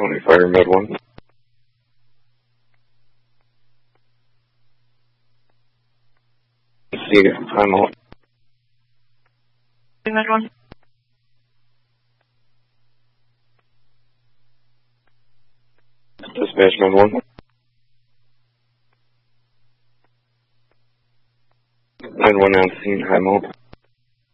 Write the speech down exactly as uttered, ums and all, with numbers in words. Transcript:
County Fire Med one. See you. I'm out. Med one. Dispatch Med one. Med one on scene. I'm out.